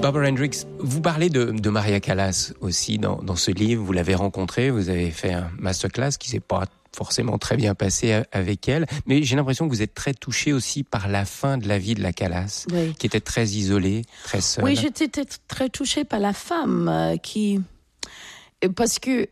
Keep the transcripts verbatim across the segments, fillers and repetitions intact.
Barbara Hendricks, vous parlez de, de Maria Callas aussi dans, dans ce livre. Vous l'avez rencontrée, vous avez fait un masterclass qui s'est pas forcément très bien passé avec elle, mais j'ai l'impression que vous êtes très touché aussi par la fin de la vie de la Callas, oui. qui était très isolée, très seule. Oui, j'étais très touchée par la femme euh, qui... Parce que...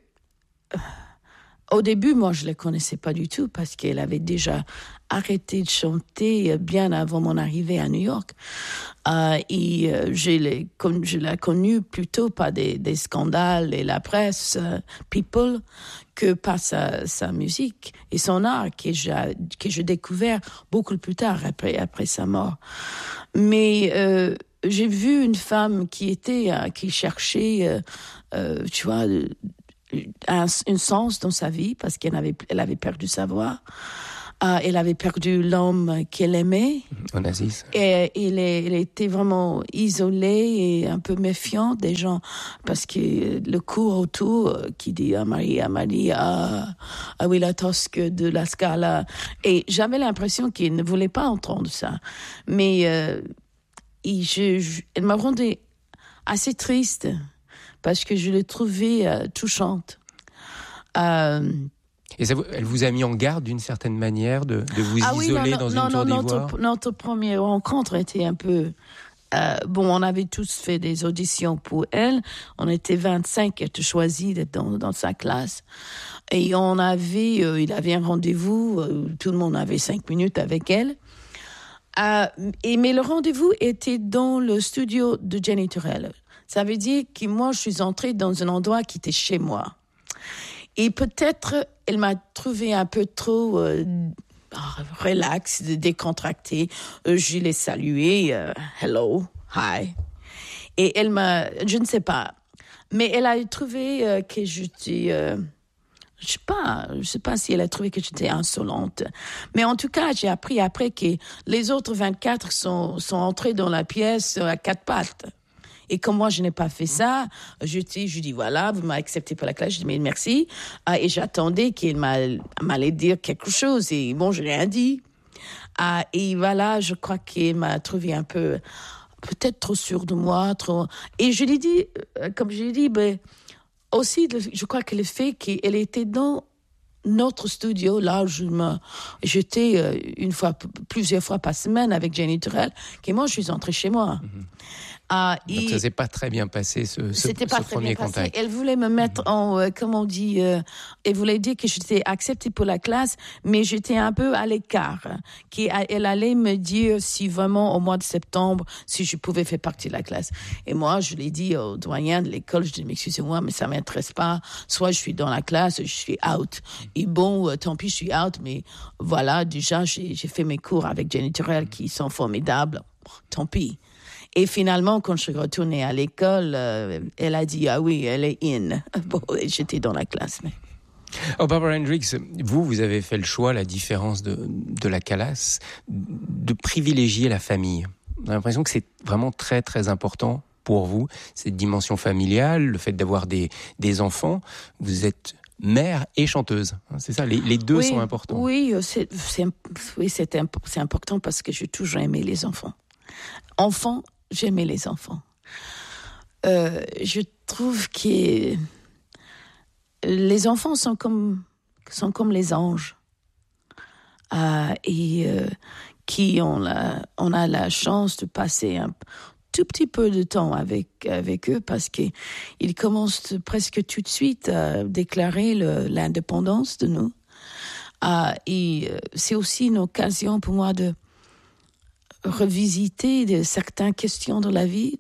Au début, moi, je ne la connaissais pas du tout parce qu'elle avait déjà arrêté de chanter bien avant mon arrivée à New York. Euh, et euh, je, l'ai, je l'ai connue plutôt par des, des scandales et la presse, euh, People, que par sa, sa musique et son art que j'ai, que j'ai découvert beaucoup plus tard, après, après sa mort. Mais euh, j'ai vu une femme qui était, euh, qui cherchait, euh, euh, tu vois... Un, un sens dans sa vie parce qu'elle avait, elle avait perdu sa voix. Euh, elle avait perdu l'homme qu'elle aimait. Onassis. Et elle, elle était vraiment isolée et un peu méfiante des gens parce que le cours autour qui dit à Maria, Maria, ah oui, la tosque de la Scala. Et j'avais l'impression qu'il ne voulait pas entendre ça. Mais euh, il, je, je, elle m'a rendu assez triste. Parce que je l'ai trouvée euh, touchante. Euh... Et ça, elle vous a mis en garde d'une certaine manière de, de vous ah isoler oui, non, dans non, une tour non, d'ivoire? Notre, notre première rencontre était un peu... Euh, bon, on avait tous fait des auditions pour elle. On était vingt-cinq à être choisis d'être dans, dans sa classe. Et on avait... Euh, il avait un rendez-vous. Euh, tout le monde avait cinq minutes avec elle. Euh, et, mais le rendez-vous était dans le studio de Jenny Turrell. Ça veut dire que moi, je suis entrée dans un endroit qui était chez moi. Et peut-être, elle m'a trouvé un peu trop euh, relax, décontractée. Euh, je l'ai saluée, euh, hello, hi. Et elle m'a, je ne sais pas, mais elle a trouvé euh, que j'étais... Euh, Je sais pas, je sais pas si elle a trouvé que j'étais insolente. Mais en tout cas, j'ai appris après que les autres vingt-quatre sont, sont entrés dans la pièce à quatre pattes. Et comme moi, je n'ai pas fait ça, je, je dis, voilà, vous m'avez accepté pour la classe, je dis, mais merci. Euh, et j'attendais qu'il m'allait dire quelque chose. Et bon, je n'ai rien dit. Euh, et voilà, je crois qu'il m'a trouvé un peu, peut-être trop sûre de moi. Trop... Et je lui ai dit, comme je lui ai dit, ben, aussi, je crois que le fait qu'elle était dans notre studio, là, je me, j'étais une fois, plusieurs fois par semaine avec Jenny Turrell, et moi, je suis entrée chez moi. Mm-hmm. Ah, donc ça s'est pas très bien passé ce, ce, C'était pas ce très premier bien contact. Passé. Elle voulait me mettre mmh. en, euh, comment on dit, euh, elle voulait dire que j'étais acceptée pour la classe, mais j'étais un peu à l'écart. Qui, elle allait me dire si vraiment au mois de septembre, si je pouvais faire partie de la classe. Et moi, je l'ai dit au doyen de l'école, je dis, mais excusez-moi, mais ça m'intéresse pas. Soit je suis dans la classe, je suis out. Et bon, euh, tant pis, je suis out, mais voilà, déjà, j'ai, j'ai fait mes cours avec Jenny Turrell qui sont formidables. Tant pis. Et finalement, quand je suis retournée à l'école, euh, elle a dit, ah oui, elle est in. Bon, et j'étais dans la classe. Mais... Oh, Barbara Hendricks, vous, vous avez fait le choix, la différence de, de la Callas, de privilégier la famille. J'ai l'impression que c'est vraiment très, très important pour vous, cette dimension familiale, le fait d'avoir des, des enfants. Vous êtes mère et chanteuse, c'est ça, les, les deux oui, sont importants. Oui, c'est, c'est, oui c'est, imp- c'est important parce que j'ai toujours aimé les enfants. Enfant, j'aimais les enfants. Euh, je trouve que les enfants sont comme, sont comme les anges. Euh, et euh, qui ont la, on a la chance de passer un tout petit peu de temps avec, avec eux parce qu'ils commencent presque tout de suite à déclarer le, l'indépendance de nous. Euh, et c'est aussi une occasion pour moi de revisiter de certaines questions de la vie.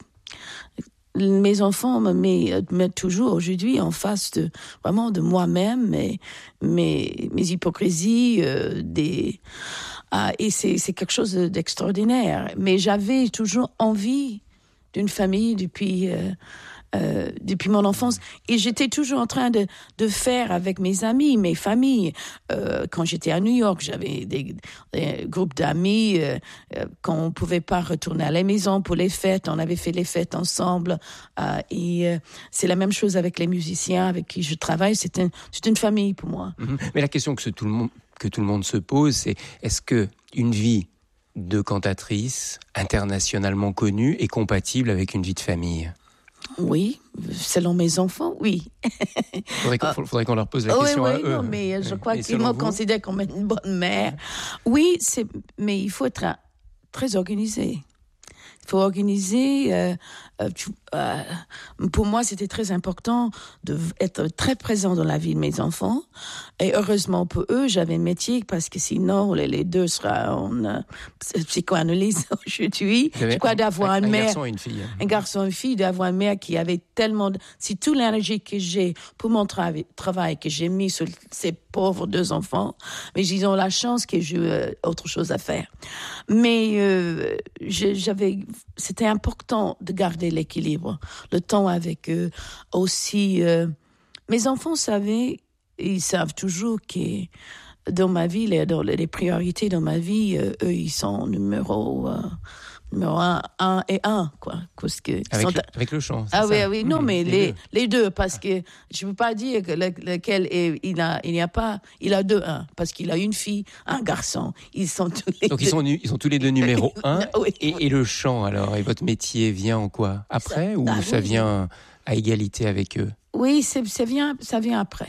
Mes enfants me mettent, mettent toujours aujourd'hui en face de vraiment de moi-même, mes, mes, mes hypocrisies, euh, des, euh, et c'est, c'est quelque chose d'extraordinaire. Mais j'avais toujours envie d'une famille depuis, euh, euh, depuis mon enfance. Et j'étais toujours en train de, de faire avec mes amis, mes familles. Euh, quand j'étais à New York, j'avais des, des groupes d'amis. Euh, quand on ne pouvait pas retourner à la maison pour les fêtes, on avait fait les fêtes ensemble. Euh, et euh, c'est la même chose avec les musiciens avec qui je travaille. C'est, un, c'est une famille pour moi. Mais la question que tout le monde, que tout le monde se pose, c'est est-ce qu'une vie deux cantatrices internationalement connues et compatibles avec une vie de famille. Oui, selon mes enfants, oui. Il faudrait, qu'on, faudrait qu'on leur pose la oui, question oui, à eux. Non, mais je crois et qu'ils me considèrent comme une bonne mère. Oui, c'est, mais il faut être très organisé. Il faut organiser. Euh, euh, tu, euh, pour moi, c'était très important d'être très présent dans la vie de mes enfants. Et heureusement pour eux, j'avais un métier parce que sinon, les, les deux seraient en euh, psychoanalyse aujourd'hui. Je crois d'avoir un, une un mère, garçon et une fille. Un garçon et une fille, d'avoir une mère qui avait tellement... De, si toute l'énergie que j'ai pour mon travail, travail que j'ai mis sur ces pauvres deux enfants, mais ils ont la chance que j'ai euh, autre chose à faire. Mais euh, j'avais... C'était important de garder l'équilibre, le temps avec eux. Aussi, euh, mes enfants savaient, ils savent toujours que dans ma vie, les, dans les priorités dans ma vie, euh, eux, ils sont numéro, euh, numéro un, un et un, quoi. Parce que avec, sont... le, avec le chant, c'est ah ça? oui, oui, non, mmh, mais les, les, deux. les deux, parce que je ne peux pas dire que le, lequel est, il a, il n'y a pas, il a deux un, parce qu'il a une fille, un garçon. Ils sont tous les Donc deux. ils sont, ils sont tous les deux numéro un. Oui. Et, et le chant, alors, et votre métier vient en quoi? Après, ça, ou ah, ça oui, vient à égalité avec eux? Oui, c'est, ça vient, ça vient après.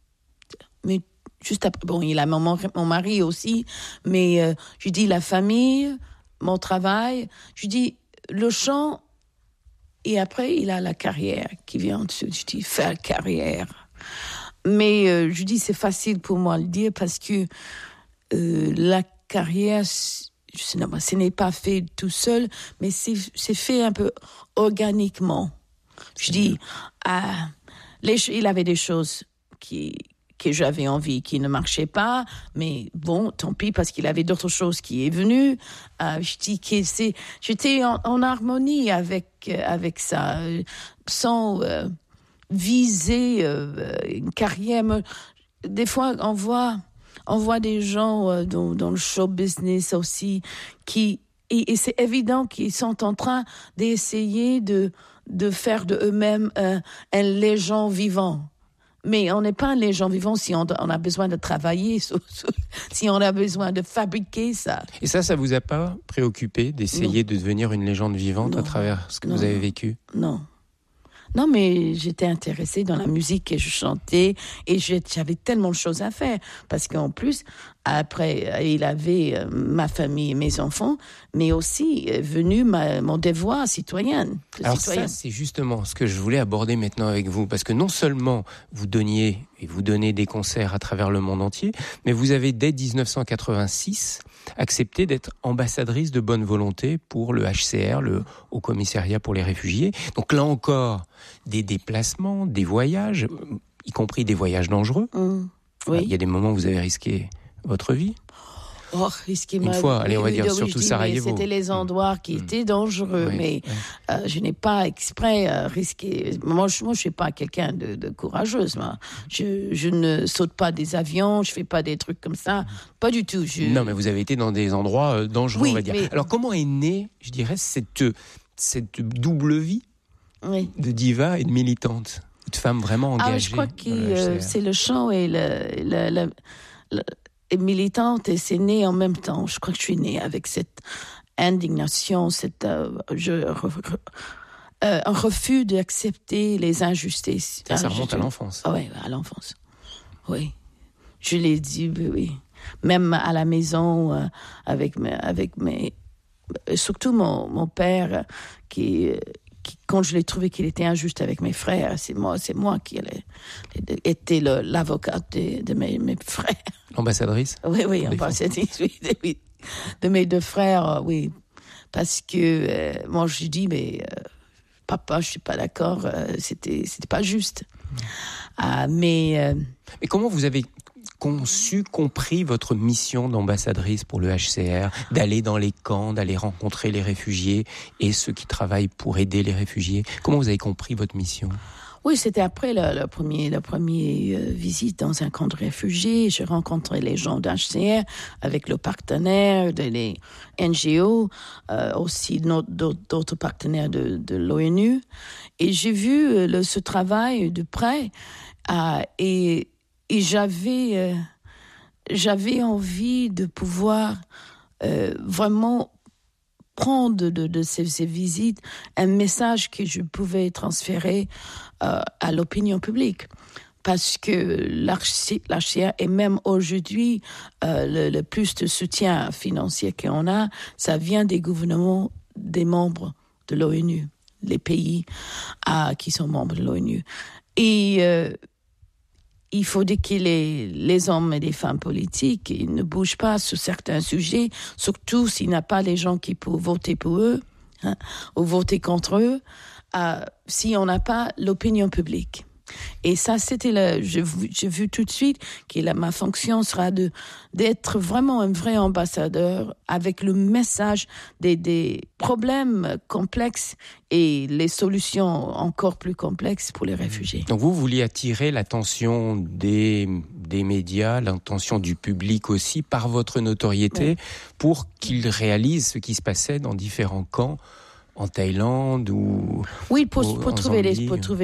Mais juste après, bon, il a mon, mon mari aussi, mais euh, je dis la famille, mon travail, je dis le chant, et après il a la carrière qui vient en dessous. Je dis faire carrière. Mais euh, je dis c'est facile pour moi de le dire parce que euh, la carrière, non, ce n'est pas fait tout seul, mais c'est, c'est fait un peu organiquement. Je dis, ah, les, il avait des choses qui... que j'avais envie, qui ne marchait pas, mais bon, tant pis, parce qu'il avait d'autres choses qui est venues. Euh, je dis que c'est, j'étais en, en harmonie avec, euh, avec ça, euh, sans euh, viser euh, une carrière. Des fois, on voit, on voit des gens euh, dans, dans le show business aussi, qui, et, et c'est évident qu'ils sont en train d'essayer de, de faire de eux-mêmes euh, un légende vivant. Mais on n'est pas les gens vivants si on, on a besoin de travailler, si on a besoin de fabriquer ça. Et ça, ça vous a pas préoccupé d'essayer non. de devenir une légende vivante non. à travers ce que non. vous avez vécu? Non. Non, mais j'étais intéressée dans la musique et je chantais et j'avais tellement de choses à faire. Parce qu'en plus, après, il avait euh, ma famille et mes enfants, mais aussi est venu ma, mon devoir citoyen. Alors citoyen. ça, c'est justement ce que je voulais aborder maintenant avec vous. Parce que non seulement vous donniez et vous donnez des concerts à travers le monde entier, mais vous avez dès dix-neuf cent quatre-vingt-six accepté d'être ambassadrice de bonne volonté pour le H C R, le Haut Commissariat pour les réfugiés. Donc là encore, des déplacements, des voyages, y compris des voyages dangereux. Mmh, oui. Il y a des moments où vous avez risqué votre vie. Oh, risqué Une ma fois, vie. allez, on va dire oui, surtout dis, Sarajevo. C'était les endroits qui mmh. étaient dangereux, oui, mais oui. Euh, je n'ai pas exprès euh, risqué. Moi, je ne suis pas quelqu'un de, de courageuse. Moi. Je, je ne saute pas des avions, je ne fais pas des trucs comme ça. Pas du tout. Je... Non, mais vous avez été dans des endroits euh, dangereux, oui, on va dire. Mais... Alors, comment est née, je dirais, cette, cette double vie oui. de diva et de militante, de femme vraiment engagée? Ah, je crois que euh, c'est le chant et le... le, le, le militante et c'est né en même temps. Je crois que je suis née avec cette indignation, cette, euh, je, euh, un refus d'accepter les injustices. Ça, ça remonte à l'enfance. Oui, à l'enfance. Oui. Je l'ai dit, oui, oui. Même à la maison, euh, avec, mes, avec mes... Surtout mon, mon père, qui... Qui, quand je l'ai trouvé qu'il était injuste avec mes frères, c'est moi, c'est moi qui allais, était le, l'avocate de, de mes, mes frères. L'ambassadrice? Oui, oui, ambassadrice, oui, oui. De mes deux frères, oui. Parce que euh, moi, je dis, mais euh, papa, je suis pas d'accord, euh, c'était, c'était pas juste. Mmh. Ah, mais... Euh, mais comment vous avez conçu, compris votre mission d'ambassadrice pour le H C R, d'aller dans les camps, d'aller rencontrer les réfugiés et ceux qui travaillent pour aider les réfugiés? Comment vous avez compris votre mission? Oui, c'était après la, la première, la première euh, visite dans un camp de réfugiés. J'ai rencontré les gens d'H C R avec le partenaire, de les N G O, euh, aussi d'autres, d'autres partenaires de, de l'ONU. Et j'ai vu euh, le, ce travail de près euh, et Et j'avais, euh, j'avais envie de pouvoir euh, vraiment prendre de, de, de ces, ces visites un message que je pouvais transférer euh, à l'opinion publique. Parce que l'Archia et même aujourd'hui, euh, le, le plus de soutien financier qu'on a, ça vient des gouvernements des membres de l'ONU, les pays euh, qui sont membres de l'ONU. Et euh, il faut dire que les, les hommes et les femmes politiques ils ne bougent pas sur certains sujets, surtout s'il n'y a pas les gens qui peuvent voter pour eux hein, ou voter contre eux, euh, si on n'a pas l'opinion publique. Et ça, c'était le, j'ai, j'ai vu tout de suite que la, ma fonction sera de, d'être vraiment un vrai ambassadeur avec le message des, des problèmes complexes et les solutions encore plus complexes pour les réfugiés. Donc vous vouliez attirer l'attention des, des médias, l'attention du public aussi par votre notoriété oui. pour qu'ils réalisent ce qui se passait dans différents camps en Thaïlande ou oui, pour, pour trouver les, pour trouver